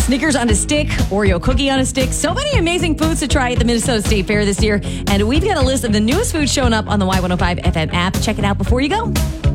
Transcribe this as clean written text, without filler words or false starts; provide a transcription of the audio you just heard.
Snickers on a stick, Oreo cookie on a stick. So many amazing foods to try at the Minnesota State Fair this year. And we've got a list of the newest foods showing up on the Y105 FM app. Check it out before you go.